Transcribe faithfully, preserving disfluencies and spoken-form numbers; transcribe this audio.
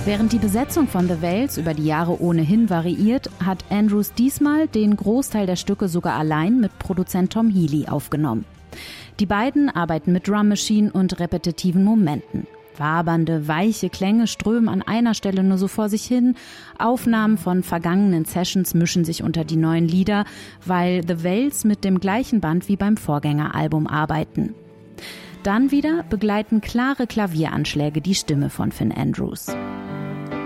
Während die Besetzung von The Wales über die Jahre ohnehin variiert, hat Andrews diesmal den Großteil der Stücke sogar allein mit Produzent Tom Healy aufgenommen. Die beiden arbeiten mit Drum Machine und repetitiven Momenten. Wabernde, weiche Klänge strömen an einer Stelle nur so vor sich hin. Aufnahmen von vergangenen Sessions mischen sich unter die neuen Lieder, weil The Wales mit dem gleichen Band wie beim Vorgängeralbum arbeiten. Dann wieder begleiten klare Klavieranschläge die Stimme von Finn Andrews.